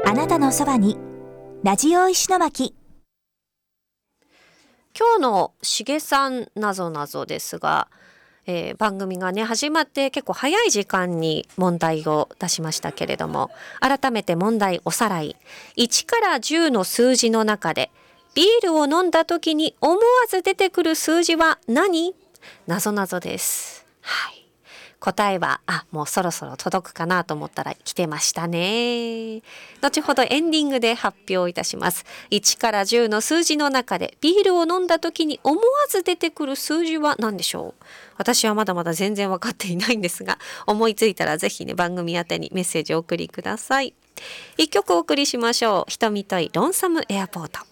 あなたのそばにラジオ石巻。 今日のしげさんなぞなぞですが、番組がね始まって結構早い時間に問題を出しましたけれども、改めて問題おさらい。1から10の数字の中でビールを飲んだ時に思わず出てくる数字は何？なぞなぞです。はい。答えはもうそろそろ届くかなと思ったら来てましたね。後ほどエンディングで発表いたします。1から10の数字の中でビールを飲んだ時に思わず出てくる数字は何でしょう？私はまだまだ全然分かっていないんですが、思いついたらぜひね番組宛てにメッセージをお送りください。一曲お送りしましょう。瞳といロンサムエアポート。